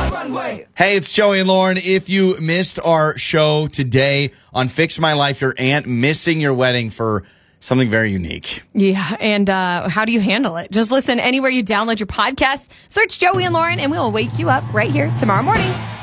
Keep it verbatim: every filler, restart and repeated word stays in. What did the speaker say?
runway. Hey, it's Joey and Lauren. If you missed our show today on Fix My Life, your aunt missing your wedding for something very unique. Yeah, and uh, how do you handle it? Just listen anywhere you download your podcast. Search Joey and Lauren, and we will wake you up right here tomorrow morning.